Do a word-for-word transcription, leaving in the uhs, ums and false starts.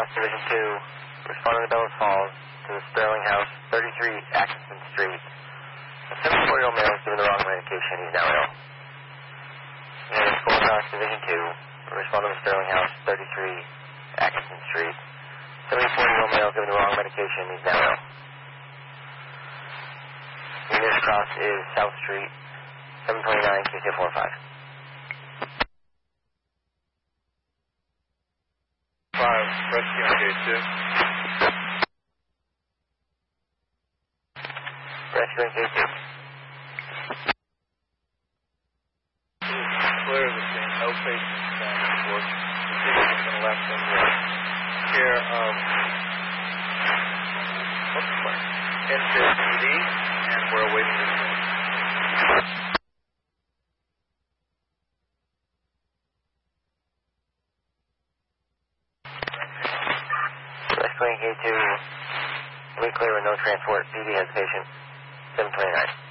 Cross Division two, responding to Bellows Falls to the Sterling House, thirty-three Atkinson Street. A seventy-four-year-old male is given the wrong medication. He's now ill. Unit Full Cross Division two, responding to Sterling House, thirty-three Atkinson Street. seventy-four-year-old male given the wrong medication. He's now ill. Unit Cross is South Street, seven twenty-nine Q C four five. five, rescue on gate two. Rescue on gate two. Clear the scene, no patients back and forth. Proceeding from the left and right. Here, um, what's the plan? Into P D, and we're awaiting the scene. Rescue on gate two. We clear with no transport. P D has patient, seven twenty-nine.